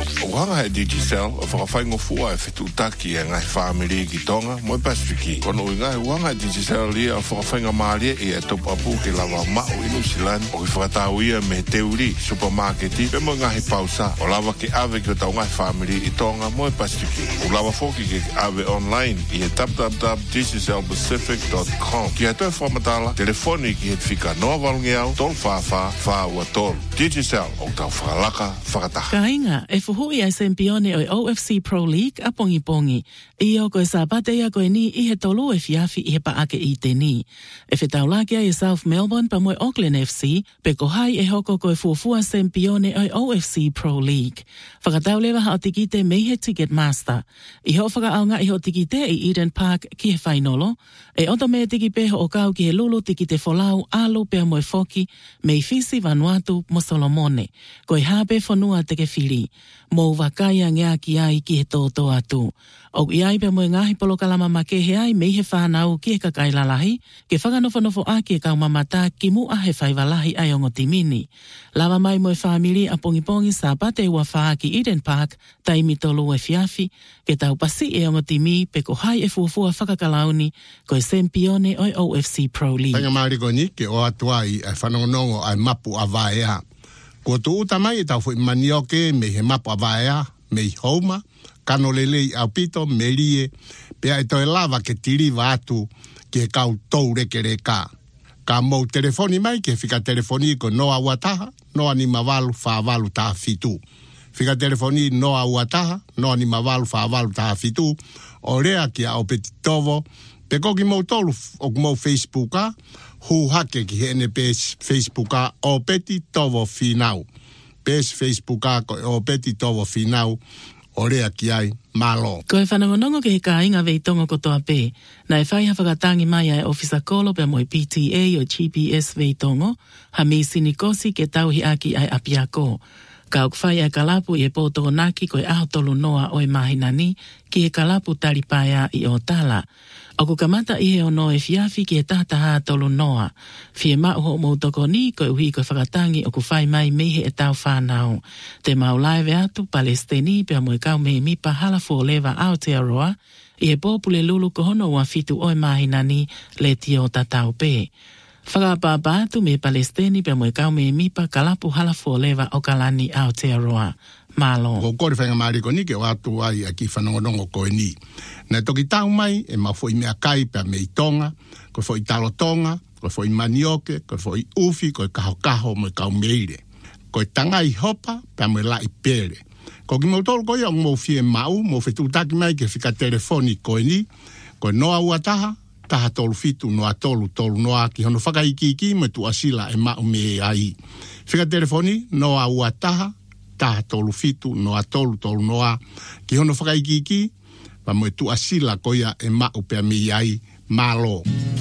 Wanga e Digicel, o whakawhaingo fua e whetutaki e ngai whaamiri ki tonga, moi Pasifiki. Kono i ngai wanga e Digicel lia o whakawhainga maalia i e top apu ke lawa mao inu silan, o ki whakatau ia me teuri, supermarketi, pe mo ngai pausa, o lawa ke ave ki o tau ngai whaamiri i tonga, moi Pasifiki. O lawa foki ke ave online i e www.digicelpacific.com. Ki hatoe whamatala, telefoni ki he whika noa walungi au, tol wha ua tol. Digicel, o tau whakalaka, whakataha. Kainga, e fuhui ai sempione o OFC Pro League a pongi. I o koe sabate ia koe ni i he tolu e fiafi i he paake i te ni. E whetaulakia i South Melbourne pa moe Auckland FC, pe ko hai e hoko koe fuafua sempione o OFC Pro League. Whakataulewa hao tikite mei he Ticketmaster. I ho whakaaunga i ho tikite i Eden Park ki he whainolo, e oto me tiki peho o kau ki he lulu tikite folau alu pea moe foki, mei fisi Vanuatu mo Solomone. Koe hape whanua teke whiri. Mou wakaya ngea ki ai ki he tōtō atu. O i ai pe moe ngahi polo kalama make he ai mei he whanau ki he kakailalahi, ke whakanofo a ki e kau mamata ki mua he whaiwalahi ai ongo timini. Lawa mai moe whamiri a pongipongi sa pate ua whaa ki Eden Park, taimi tolu e fiafi, ke tau pasi e ongo timi pe ko hai e fuafua whakakalauni, ko e sempione o OFC Pro League. Tanga mariko ni ke o atuai e whanongonongo ai mapu a vaea. Ko tu uta mai e tau fui manioke me he mapu a vaea, me i houma, kano lelei au pito, me rie, pea e toi lava ke tiri vatu ki he kau tou reke reka. Ka mou telefoni mai ke fika telefoni ko noa uataha, noa ni mavalu whaavalu taha fitu. Fika telefoni noa uataha, noa ni mavalu whaavalu taha fitu, o rea ki a o peti tovo, pe koki mou tolu o mou Facebooka, hu hake ki hene pes Facebooka o peti tovo finau. Pes Facebooka ko o peti tovo finau, o rea ki ai malo. Ko e whanongonongo ke he kāinga veitongo kotoa pē. Na e whai hawhakatangi mai ai ofisa kolo pe moi PTA o GPS veitongo, ha mi sinikosi ke tauhi aki ai apiako. Ka ok whai ai kalapu i e pōtoko naki ko e aho tolu noa o e mahinani ki e kalapu talipaya i o tala. O ku kamata i he ono e fiafi ki e tahataha tolu noa. Fie mauho moutoko ni ko e uhi ko e whakatangi o ku whai mai mehe e tau whanau. Te maulaive atu Palestini pia moe kau me mipa halafo lewa Aotearoa i e pōpule lulu ko hono ua fitu o e mahinani le tio tatau pē. Whakapapa atu me Palestini pia moe kau me mipa kalapu halafo lewa o kalani Aotearoa. Malo. Ko kore whainga mariko ni ke o atu ai a ki whanongonongo koe ni. Na toki tau mai e mafo i mea kai pia me i tonga, ko fo i talo tonga, ko fo i manioke, ko fo i ufi, ko i kaho mo i kau meire. Ko i tanga i hopa pia mo i la i pere. Ko ki mautolo ko i ang mo fie mau, mo whetutaki mai ke whika telefoni koe ni, ko noa uataha, taha tolu fitu noa tolu noa ki hono whakaikiki me tu asila e mau me ai. Whika telefoni noa uataha, taha tolu fitu noa tolu noa ki hono whakaikiki, pa mo tu asila koia e mau pia me ai malo.